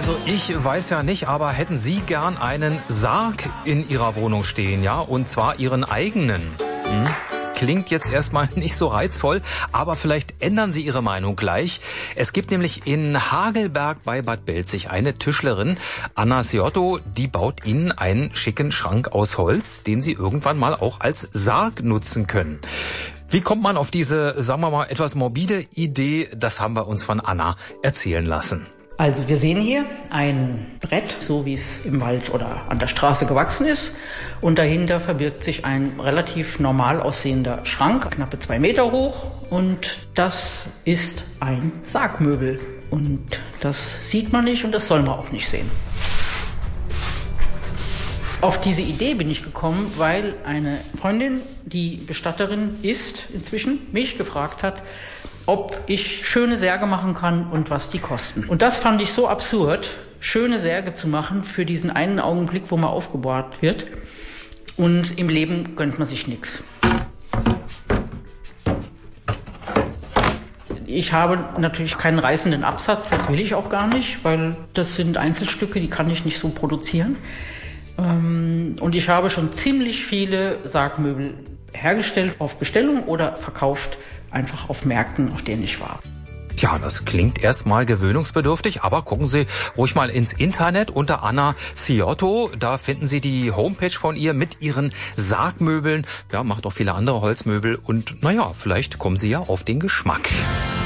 Also ich weiß ja nicht, aber hätten Sie gern einen Sarg in Ihrer Wohnung stehen, ja? Und zwar Ihren eigenen? Klingt jetzt erstmal nicht so reizvoll, aber vielleicht ändern Sie Ihre Meinung gleich. Es gibt nämlich in Hagelberg bei Bad Belzig eine Tischlerin, Anna Ciotto, die baut Ihnen einen schicken Schrank aus Holz, den Sie irgendwann mal auch als Sarg nutzen können. Wie kommt man auf diese, sagen wir mal, etwas morbide Idee? Das haben wir uns von Anna erzählen lassen. Also wir sehen hier ein Brett, so wie es im Wald oder an der Straße gewachsen ist. Und dahinter verbirgt sich ein relativ normal aussehender Schrank, knappe 2 Meter hoch. Und das ist ein Sargmöbel. Und das sieht man nicht und das soll man auch nicht sehen. Auf diese Idee bin ich gekommen, weil eine Freundin, die Bestatterin ist inzwischen, mich gefragt hat, ob ich schöne Särge machen kann und was die kosten. Und das fand ich so absurd, schöne Särge zu machen für diesen einen Augenblick, wo man aufgebahrt wird. Und im Leben gönnt man sich nichts. Ich habe natürlich keinen reißenden Absatz, das will ich auch gar nicht, weil das sind Einzelstücke, die kann ich nicht so produzieren. Und ich habe schon ziemlich viele Sargmöbel hergestellt auf Bestellung oder verkauft einfach auf Märkten, auf denen ich war. Tja, das klingt erstmal gewöhnungsbedürftig, aber gucken Sie ruhig mal ins Internet unter Anna Ciotto. Da finden Sie die Homepage von ihr mit ihren Sargmöbeln. Ja, macht auch viele andere Holzmöbel und naja, vielleicht kommen Sie ja auf den Geschmack.